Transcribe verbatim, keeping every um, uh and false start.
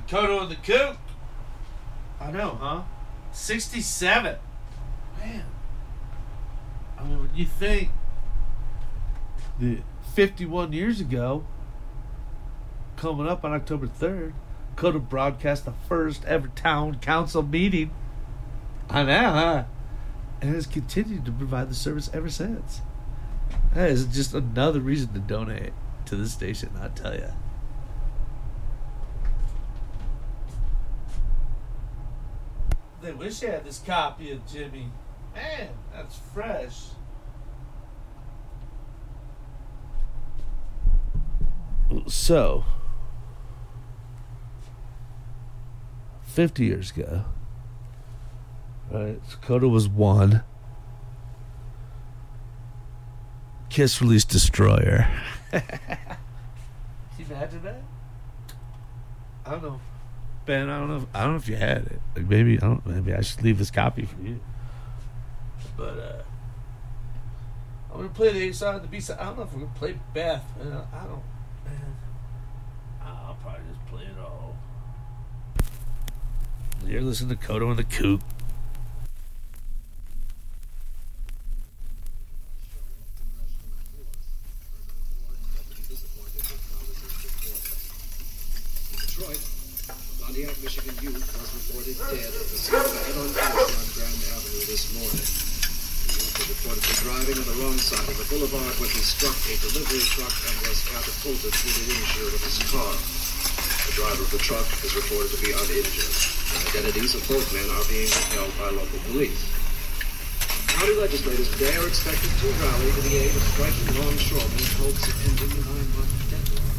Kodo and the Coop. I know, huh? sixty-seven. Man. I mean, when you think that fifty-one years ago, coming up on October third, Kodo broadcast the first ever town council meeting. I know, huh? And has continued to provide the service ever since. That is just another reason to donate to this station, I tell you. They wish they had this copy of Jimmy. Man, that's fresh. So, fifty years ago, right? So Kodo was one. Kiss released Destroyer. Can you imagine that? I don't know, Ben. I don't know. If, I don't know if you had it. Like maybe I don't. Maybe I should leave this copy for you. But uh, I'm gonna play the A side, the B side. I don't know if I'm gonna play Beth. Man. I don't. Man, I'll probably just play it all. You're listening to Kodo and the Coop. Pontiac, Michigan youth was reported dead at the scene of a head-on collision on Grand Avenue this morning. The youth was reportedly driving on the wrong side of the boulevard when he struck a delivery truck and was catapulted through the windshield of his car. The driver of the truck is reported to be uninjured. The identities of both men are being held by local police. County legislators today are expected to rally to the aid of striking longshoremen in hopes of ending the nine-month deadline.